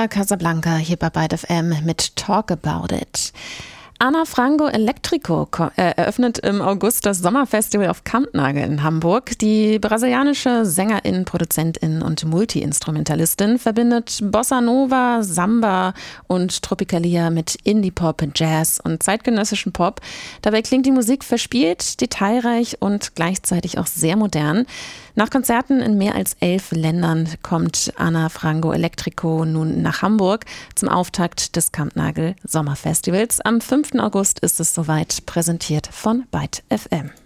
Maria Casablanca hier bei Byte FM mit Talk About It. Ana Frango Electrico eröffnet im August das Sommerfestival auf Kampnagel in Hamburg. Die brasilianische Sängerin, Produzentin und Multi-Instrumentalistin verbindet Bossa Nova, Samba und Tropicalia mit Indie-Pop, Jazz und zeitgenössischen Pop. Dabei klingt die Musik verspielt, detailreich und gleichzeitig auch sehr modern. Nach Konzerten in mehr als 11 Ländern kommt Ana Frango Electrico nun nach Hamburg zum Auftakt des Kampnagel Sommerfestivals. Am 5. August ist es soweit, präsentiert von Byte FM.